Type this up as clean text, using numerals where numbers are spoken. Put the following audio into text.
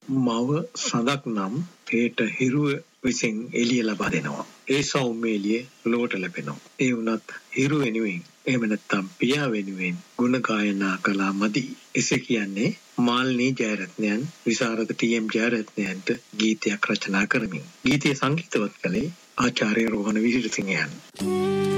මව සඳක් නම් හේට හිරුව විසින් එළිය ලබා දෙනවා. ඒ සෞම්‍ය එළිය ලොවට ලැබෙනවා. ඒ වුණත් හිරු වෙනුවෙන් එහෙම නැත්නම් පියා වෙනුවෙන් ගුණ ගායනා කළා මදි. එසේ කියන්නේ මාල්නී ජයරත්නයන් විශාරද ටී.එම්. ජයරත්නයන්ට ගීතයක් රචනා කරමින්. ගීතය සංගීතවත් කළේ ආචාර්ය රෝහණ විජේසිංහයන්.